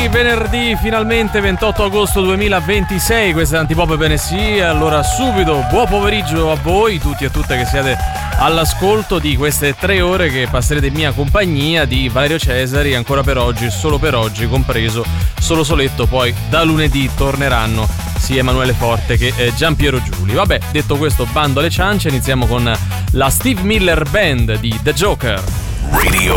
venerdì, finalmente 28 agosto 2026, questa è Antipop Bene. Allora subito buon pomeriggio a voi tutti e tutte che siete all'ascolto di queste 3 ore che passerete in mia compagnia, di Valerio Cesari, ancora per oggi, solo per oggi, compreso Solo Soletto. Poi da lunedì torneranno sia Emanuele Forte che Giampiero Giuli. Vabbè, detto questo, bando alle ciance, iniziamo con la Steve Miller Band di The Joker. Radio